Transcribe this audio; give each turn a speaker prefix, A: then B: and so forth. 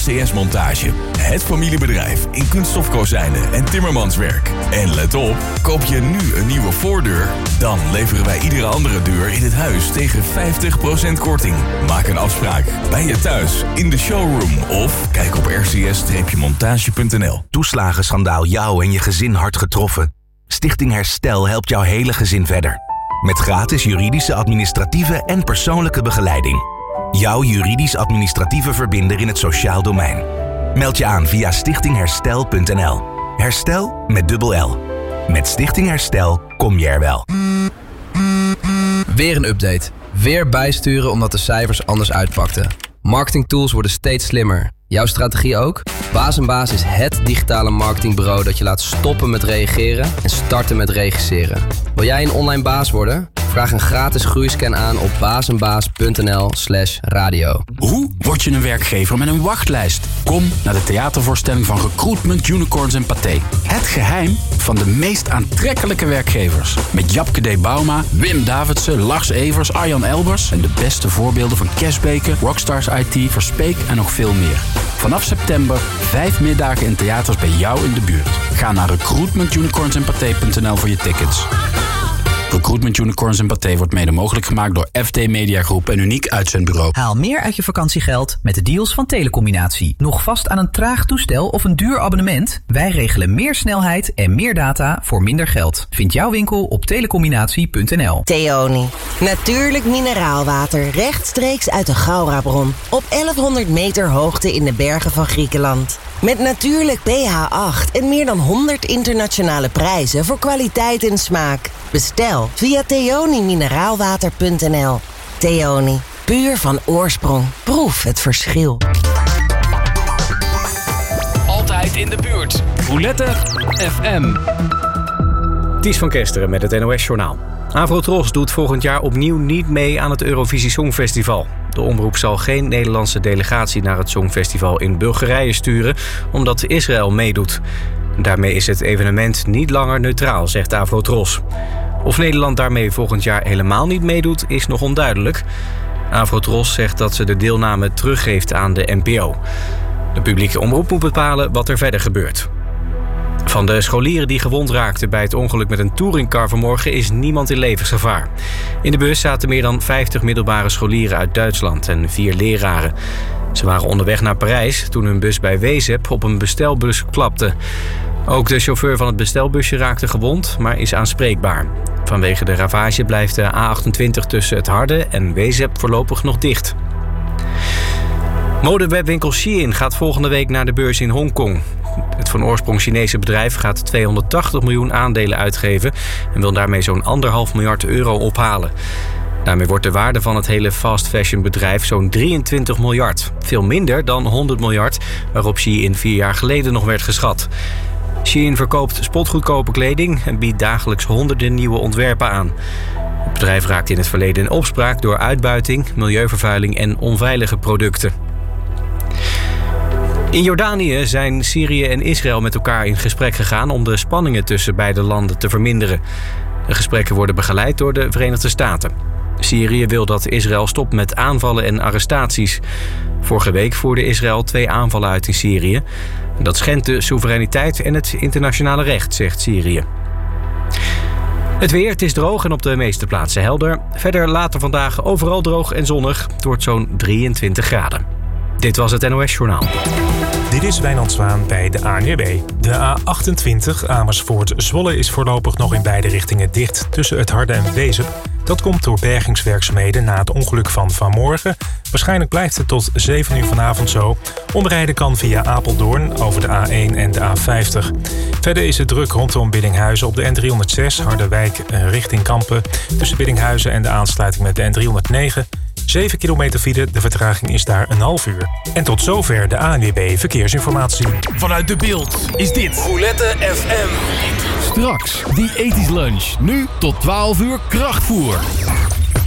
A: RCS Montage. Het familiebedrijf in kunststof kozijnen en timmermanswerk. En let op, koop je nu een nieuwe voordeur, dan leveren wij iedere andere deur in het huis tegen 50% korting. Maak een afspraak bij je thuis, in de showroom of kijk op rcs-montage.nl.
B: Toeslagenschandaal jou en je gezin hard getroffen? Stichting Herstel helpt jouw hele gezin verder. Met gratis juridische, administratieve en persoonlijke begeleiding. Jouw juridisch-administratieve verbinder in het sociaal domein. Meld je aan via stichtingherstel.nl. Herstel met dubbel L. Met Stichting Herstel kom je er wel.
C: Weer een update. Weer bijsturen omdat de cijfers anders uitpakten. Marketingtools worden steeds slimmer. Jouw strategie ook? Baas & Baas is het digitale marketingbureau dat je laat stoppen met reageren en starten met regisseren. Wil jij een online baas worden? Vraag een gratis groeiscan aan op baasnbaas.nl/radio.
D: Hoe word je een werkgever met een wachtlijst? Kom naar de theatervoorstelling van Recruitment Unicorns en Pathé. Het geheim van de meest aantrekkelijke werkgevers. Met Japke D. Bauma, Wim Davidsen, Lars Evers, Arjan Elbers en de beste voorbeelden van Kersbeke, Rockstars IT, Verspeek en nog veel meer. Vanaf september 5 middagen in theaters bij jou in de buurt. Ga naar recruitmentunicornsandpathé.nl voor je tickets. Recruitment Unicorns en Pathé wordt mede mogelijk gemaakt door FD Media Groep en Uniek Uitzendbureau.
E: Haal meer uit je vakantiegeld met de deals van Telecombinatie. Nog vast aan een traag toestel of een duur abonnement? Wij regelen meer snelheid en meer data voor minder geld. Vind jouw winkel op telecombinatie.nl.
F: Theoni. Natuurlijk mineraalwater rechtstreeks uit de Gaurabron. Op 1100 meter hoogte in de bergen van Griekenland. Met natuurlijk pH 8 en meer dan 100 internationale prijzen voor kwaliteit en smaak. Bestel via theonimineraalwater.nl. Theoni, puur van oorsprong. Proef het verschil.
G: Altijd in de buurt. Roulette FM.
H: Ties van Kesteren met het NOS-journaal. Avrotros doet volgend jaar opnieuw niet mee aan het Eurovisie Songfestival. De omroep zal geen Nederlandse delegatie naar het Songfestival in Bulgarije sturen, omdat Israël meedoet. Daarmee is het evenement niet langer neutraal, zegt Avrotros. Of Nederland daarmee volgend jaar helemaal niet meedoet, is nog onduidelijk. Avrotros zegt dat ze de deelname teruggeeft aan de NPO. De publieke omroep moet bepalen wat er verder gebeurt. Van de scholieren die gewond raakten bij het ongeluk met een touringcar vanmorgen is niemand in levensgevaar. In de bus zaten meer dan 50 middelbare scholieren uit Duitsland en 4 leraren. Ze waren onderweg naar Parijs toen hun bus bij Wezep op een bestelbus klapte. Ook de chauffeur van het bestelbusje raakte gewond, maar is aanspreekbaar. Vanwege de ravage blijft de A28 tussen het Harde en Wezep voorlopig nog dicht. Modewebwinkel Shein gaat volgende week naar de beurs in Hongkong. Het van oorsprong Chinese bedrijf gaat 280 miljoen aandelen uitgeven en wil daarmee zo'n 1,5 miljard euro ophalen. Daarmee wordt de waarde van het hele fast fashion bedrijf zo'n 23 miljard. Veel minder dan 100 miljard, waarop Shein 4 jaar geleden nog werd geschat. Shein verkoopt spotgoedkope kleding en biedt dagelijks honderden nieuwe ontwerpen aan. Het bedrijf raakte in het verleden in opspraak door uitbuiting, milieuvervuiling en onveilige producten. In Jordanië zijn Syrië en Israël met elkaar in gesprek gegaan om de spanningen tussen beide landen te verminderen. De gesprekken worden begeleid door de Verenigde Staten. Syrië wil dat Israël stopt met aanvallen en arrestaties. Vorige week voerde Israël 2 aanvallen uit in Syrië. Dat schendt de soevereiniteit en het internationale recht, zegt Syrië. Het weer, het is droog en op de meeste plaatsen helder. Verder later vandaag overal droog en zonnig. Het wordt zo'n 23 graden. Dit was het NOS Journaal.
I: Dit is Wijnand Zwaan bij de ANWB. De A28 Amersfoort-Zwolle is voorlopig nog in beide richtingen dicht tussen het Harde en Wezep. Dat komt door bergingswerkzaamheden na het ongeluk van vanmorgen. Waarschijnlijk blijft het tot 7 uur vanavond zo. Omrijden kan via Apeldoorn over de A1 en de A50. Verder is het druk rondom Biddinghuizen op de N306 Harderwijk richting Kampen. Tussen Biddinghuizen en de aansluiting met de N309... 7 kilometer file, de vertraging is daar 1,5 uur. En tot zover de ANWB Verkeersinformatie.
G: Vanuit De Beeld is dit Roulette FM. Straks die ethisch lunch. Nu tot 12 uur krachtvoer.